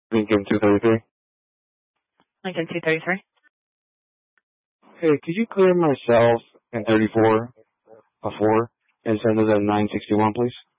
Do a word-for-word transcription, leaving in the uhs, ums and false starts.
Lincoln two thirty-three. Lincoln two thirty-three. Hey, could you clear myself and thirty-four, a four, and send it at nine sixty-one, please?